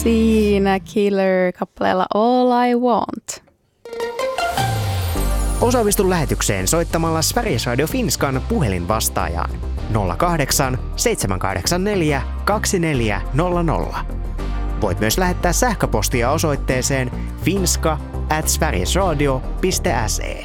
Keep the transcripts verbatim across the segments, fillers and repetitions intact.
Siinä Killer kappaleella All I Want. Osallistu lähetykseen soittamalla Sveriges Radio Finskan puhelinvastaajaan nolla kahdeksan seitsemän kahdeksan neljä kaksi neljä nolla nolla. Voit myös lähettää sähköpostia osoitteeseen finska at sverigesradio piste se.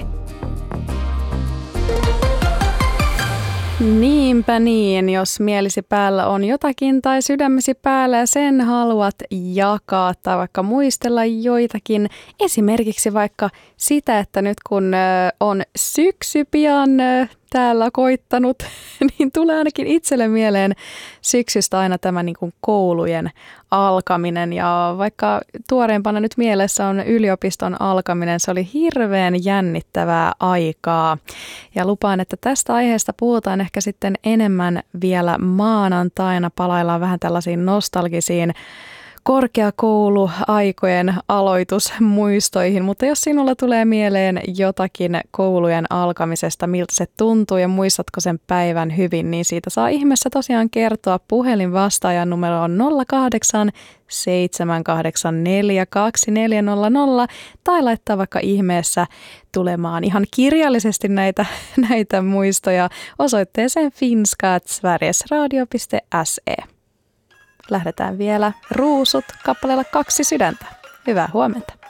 Niinpä niin, jos mielisi päällä on jotakin tai sydämesi päällä ja sen haluat jakaa tai vaikka muistella joitakin. Esimerkiksi vaikka sitä, että nyt kun on syksy pian täällä koittanut, niin tulee ainakin itselle mieleen syksystä aina tämä niin kuin koulujen alkaminen. Ja vaikka tuoreempana nyt mielessä on yliopiston alkaminen, se oli hirveän jännittävää aikaa. Ja lupaan, että tästä aiheesta puhutaan ehkä sitten enemmän vielä maanantaina. Palaillaan vähän tällaisiin nostalgisiin korkeakouluaikojen aloitusmuistoihin, mutta jos sinulla tulee mieleen jotakin koulujen alkamisesta, miltä se tuntuu ja muistatko sen päivän hyvin, niin siitä saa ihmeessä tosiaan kertoa. Puhelin vastaajan numero on nolla kahdeksan seitsemän kahdeksan neljä kaksi neljä nolla nolla tai laittaa vaikka ihmeessä tulemaan ihan kirjallisesti näitä, näitä muistoja osoitteeseen finska at sverigesradio piste se. Lähdetään vielä Ruusut kappaleella Kaksi sydäntä. Hyvää huomenta.